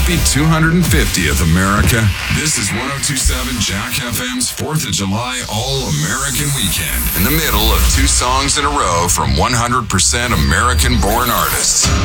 Happy 250th, America. This is 1027 Jack FM's 4th of July All-American Weekend. In the middle of 2 songs in a row from 100% American-born artists.